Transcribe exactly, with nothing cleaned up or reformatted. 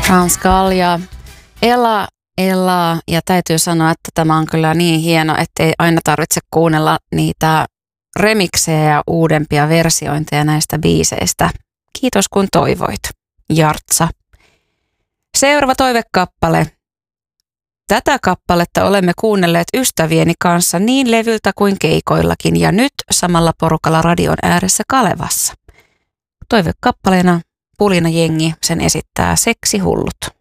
Frans Gall ja Ela, Ela. Ja täytyy sanoa, että tämä on kyllä niin hieno, että ei aina tarvitse kuunnella niitä remiksejä ja uudempia versiointeja näistä biiseistä. Kiitos kun toivoit, Jartsa. Seuraava toivekappale. Tätä kappaletta olemme kuunnelleet ystävieni kanssa niin levyltä kuin keikoillakin ja nyt samalla porukalla radion ääressä Kalevassa. Toivekappaleena Pulina jengi sen esittää Seksihullut.